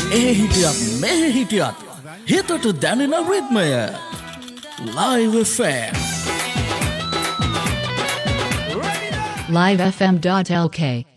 ඒ හිටියත් මේ හිටියත් හිතට දැනෙන රිද්මය Live FM livefm.lk